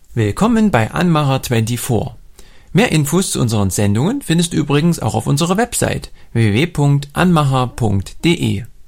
Willkommen bei Anmacher24. Mehr Infos zu unseren Sendungen findest du übrigens auch auf unserer Website www.anmacher.de.